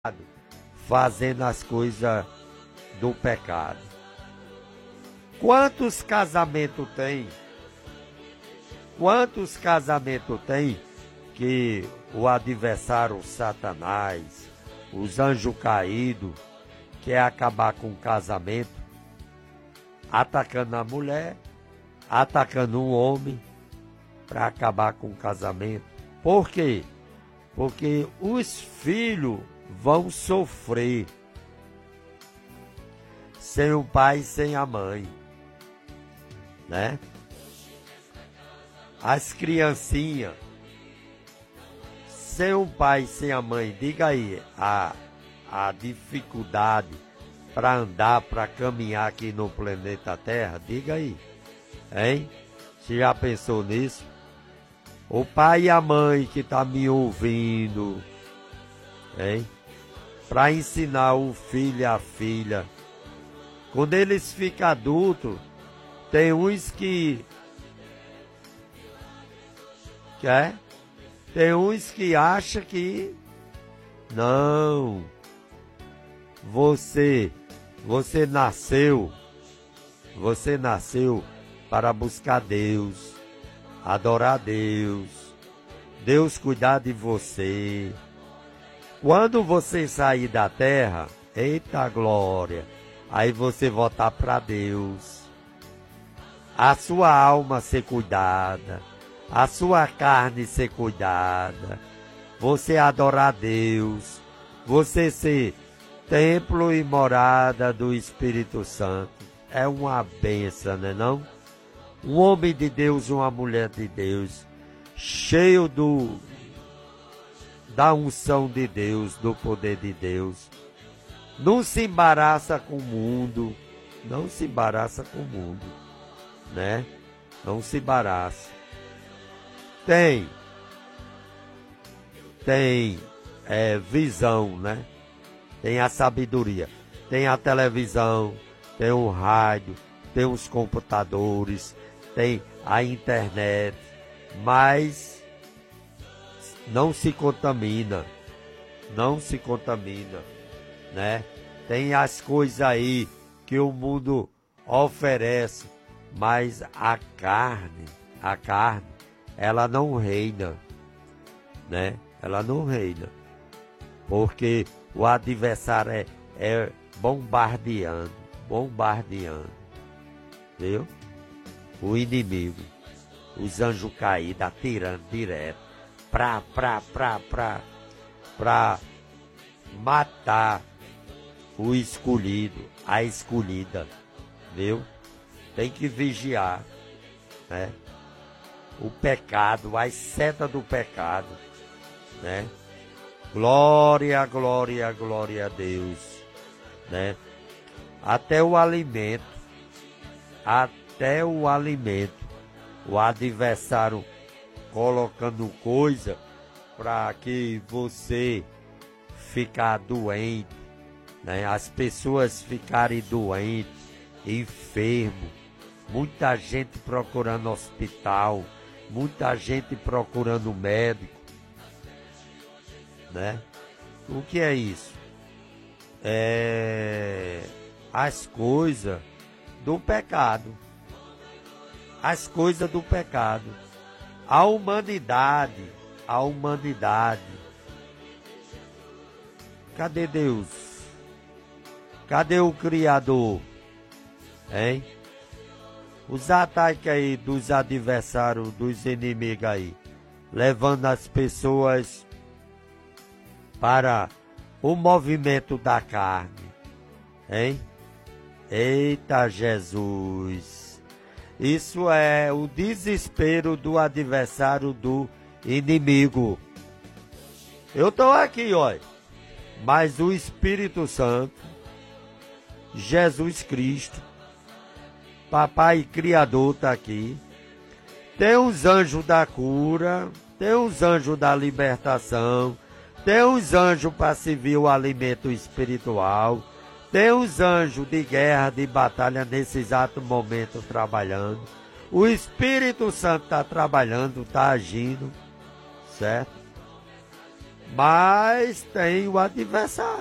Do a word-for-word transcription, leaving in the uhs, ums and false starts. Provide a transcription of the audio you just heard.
fazendo as coisas do pecado. Quantos casamentos tem? Quantos casamentos tem que o adversário, o Satanás, os anjos caídos, quer acabar com o casamento, atacando a mulher, atacando o homem, para acabar com o casamento. Por quê? Porque os filhos vão sofrer sem o pai e sem a mãe, né? As criancinhas, sem o pai e sem a mãe, diga aí, a, a dificuldade para andar, para caminhar aqui no planeta Terra, diga aí, hein? Você já pensou nisso? O pai e a mãe que tá me ouvindo, hein? Para ensinar o filho e a filha. Quando eles ficam adultos, tem uns que... Quer? Tem uns que acham que... Não. Você, você nasceu, você nasceu para buscar Deus, adorar Deus, Deus cuidar de você. Quando você sair da terra, eita glória, aí você voltar para Deus. A sua alma ser cuidada, a sua carne ser cuidada, você adorar Deus, você ser templo e morada do Espírito Santo. É uma bênção, né não? Um homem de Deus, uma mulher de Deus, cheio do, da unção de Deus, do poder de Deus. Não se embaraça com o mundo, não se embaraça com o mundo, né? Não se embaraça. Tem, tem é, visão, né? Tem a sabedoria, tem a televisão, tem o rádio, tem os computadores, tem a internet, mas não se contamina, não se contamina, né? Tem as coisas aí que o mundo oferece, mas a carne, a carne, ela não reina, né? Ela não reina, porque o adversário é, é bombardeando, bombardeando, viu? O inimigo, os anjos caídos, atirando direto, pra, pra, pra, pra, pra matar o escolhido, a escolhida, viu? Tem que vigiar, né? O pecado, as setas do pecado, né? Glória, glória, glória a Deus, né? Até o alimento, até o alimento, o adversário colocando coisa para que você ficar doente, né? As pessoas ficarem doentes, enfermos, muita gente procurando hospital, muita gente procurando médico, né? O que é isso? É as coisas do pecado. As coisas do pecado. A humanidade, a humanidade. Cadê Deus? Cadê o Criador? Hein? Os ataques aí dos adversários, dos inimigos aí, levando as pessoas para o movimento da carne, hein? Eita Jesus! Isso é o desespero do adversário, do inimigo. Eu estou aqui, olha, mas o Espírito Santo, Jesus Cristo, Papai Criador está aqui. Tem os anjos da cura, tem os anjos da libertação, tem os anjos para servir o alimento espiritual, tem os anjos de guerra, de batalha nesse exato momento trabalhando. O Espírito Santo está trabalhando, está agindo, certo? Mas tem o adversário.